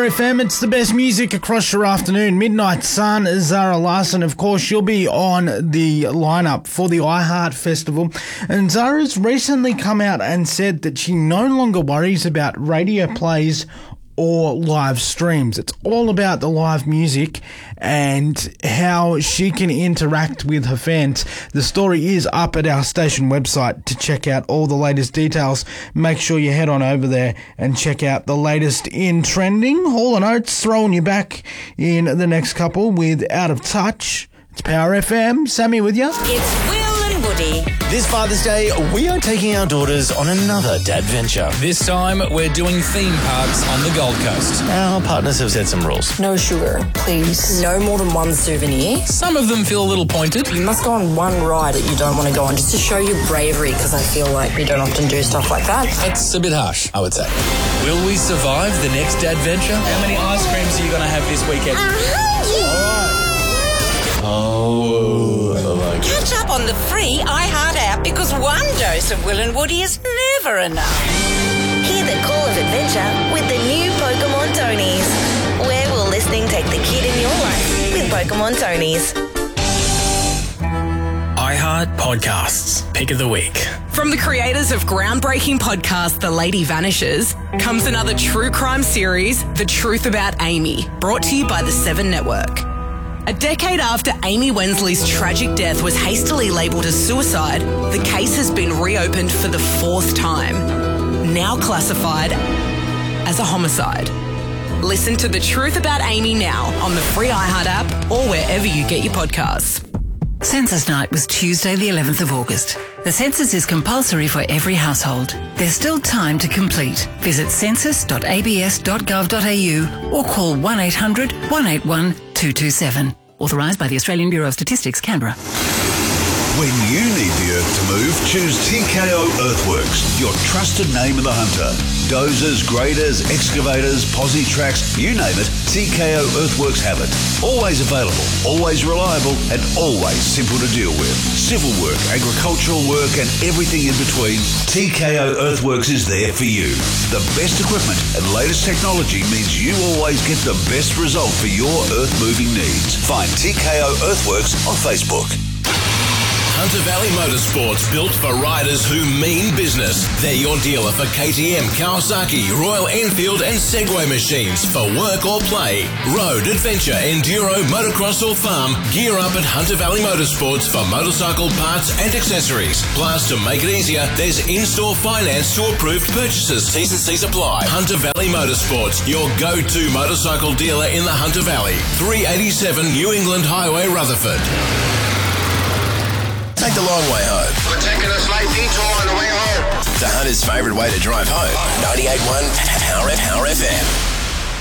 Power FM. It's the best music across your afternoon. Midnight Sun, Zara Larsson. Of course, she'll be on the lineup for the iHeart Festival. And Zara's recently come out and said that she no longer worries about radio plays or live streams. It's all about the live music and how she can interact with her fans. The story is up at our station website to check out all the latest details. Make sure you head on over there and check out the latest in trending. Hall & Oates throwing you back in the next couple with Out of Touch. It's Power FM. Sammy with you. It's Will and Woody. This Father's Day, we are taking our daughters on another dad venture. This time, we're doing theme parks on the Gold Coast. Our partners have set some rules. No sugar, please. No more than one souvenir. Some of them feel a little pointed. You must go on one ride that you don't want to go on just to show your bravery, because I feel like we don't often do stuff like that. That's a bit harsh, I would say. Will we survive the next dad venture? How many ice creams are you going to have this weekend? Catch up on the free iHeart app, because one dose of Will and Woody is never enough. Hear the call of adventure with the new Pokemon Tonies. Where will listening take the kid in your life with Pokemon Tonies? iHeart Podcasts, Pick of the Week. From the creators of groundbreaking podcast The Lady Vanishes comes another true crime series, The Truth About Amy, brought to you by the 7 Network. A decade after Amy Wensley's tragic death was hastily labelled as suicide, the case has been reopened for the 4th time, now classified as a homicide. Listen to The Truth About Amy now on the free iHeart app or wherever you get your podcasts. Census night was Tuesday the 11th of August. The census is compulsory for every household. There's still time to complete. Visit census.abs.gov.au or call 1800 181 227. Authorised by the Australian Bureau of Statistics, Canberra. When you need the earth to move, choose TKO Earthworks, your trusted name in the hunter. Dozers, graders, excavators, posi tracks, you name it, TKO Earthworks have it. Always available, always reliable, and always simple to deal with. Civil work, agricultural work, and everything in between, TKO Earthworks is there for you. The best equipment and latest technology means you always get the best result for your earth-moving needs. Find TKO Earthworks on Facebook. Hunter Valley Motorsports, built for riders who mean business. They're your dealer for KTM, Kawasaki, Royal Enfield and Segway machines for work or play. Road, adventure, enduro, motocross or farm, gear up at Hunter Valley Motorsports for motorcycle parts and accessories. Plus, to make it easier, there's in-store finance to approved purchases. T's and C's apply. Hunter Valley Motorsports, your go-to motorcycle dealer in the Hunter Valley. 387 New England Highway, Rutherford. Take the long way home. We're taking a slight detour on the way home. The Hunter's favourite way to drive home. 98.1 Power FM.